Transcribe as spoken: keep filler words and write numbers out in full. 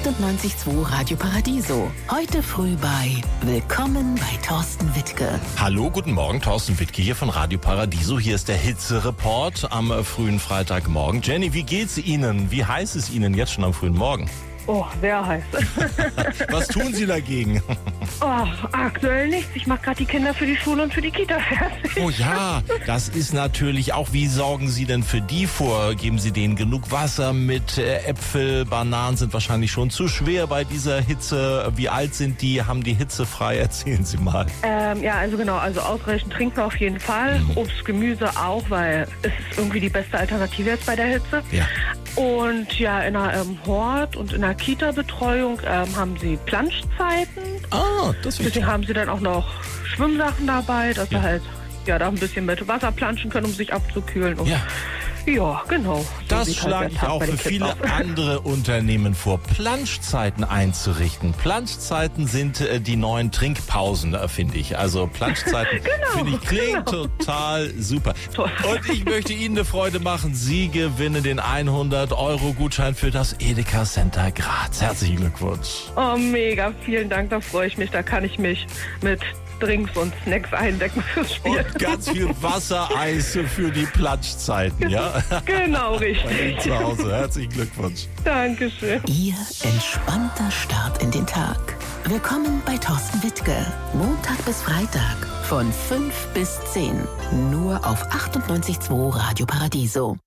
achtundneunzig Komma zwei Radio Paradiso. Heute früh bei Willkommen bei Thorsten Wittke. Hallo, guten Morgen, Thorsten Wittke hier von Radio Paradiso. Hier ist der Hitze-Report am äh, frühen Freitagmorgen. Jenny, wie geht's Ihnen? Wie heiß ist Ihnen jetzt schon am frühen Morgen? Oh, sehr heiß. Was tun Sie dagegen? Oh, aktuell nichts. Ich mache gerade die Kinder für die Schule und für die Kita fertig. Oh ja, das ist natürlich auch, wie sorgen Sie denn für die vor? Geben Sie denen genug Wasser mit? Äh, Äpfel, Bananen sind wahrscheinlich schon zu schwer bei dieser Hitze. Wie alt sind die? Haben die Hitze frei? Erzählen Sie mal. Ähm, ja, also genau, also ausreichend trinken auf jeden Fall. Mhm. Obst, Gemüse auch, weil es ist irgendwie die beste Alternative jetzt bei der Hitze. Ja. Und ja, in der ähm, Hort und in der Kita-Betreuung ähm, haben sie Planschzeiten. Ah, das Deswegen haben sie dann auch noch Schwimmsachen dabei, dass Ja. sie halt ja da ein bisschen mit Wasser planschen können, um sich abzukühlen. Und Ja. Ja, genau. So Das sieht halt schlage der ich Tag auch bei für den Kids viele aus. andere Unternehmen vor, Planschzeiten einzurichten. Planschzeiten sind äh, die neuen Trinkpausen, äh, finde ich. Also Planschzeiten, Genau, finde ich, klingt genau. total super. Toll. Und ich möchte Ihnen eine Freude machen. Sie gewinnen den hundert Euro Gutschein für das Edeka Center Graz. Herzlichen Glückwunsch. Oh, mega. Vielen Dank, da freue ich mich. Da kann ich mich mit Drinks und Snacks eindecken fürs Spiel. Und ganz viel Wassereis für die Planschzeiten, ja? Genau, Bei Ihnen richtig. zu Hause. Herzlichen Glückwunsch. Dankeschön. Ihr entspannter Start in den Tag. Willkommen bei Thorsten Wittke. Montag bis Freitag von fünf bis zehn. Nur auf achtundneunzig Komma zwei Radio Paradiso.